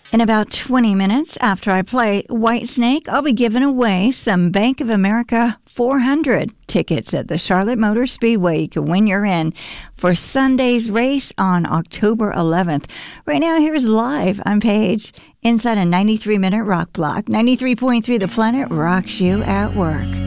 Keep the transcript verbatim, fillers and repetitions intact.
In about twenty minutes after I play Whitesnake, I'll be giving away some Bank of America four hundred tickets at the Charlotte Motor Speedway. You can win your in for Sunday's race on October eleventh. Right now, here's live. I'm Paige inside a ninety-three minute rock block. ninety-three point three The Planet rocks you at work.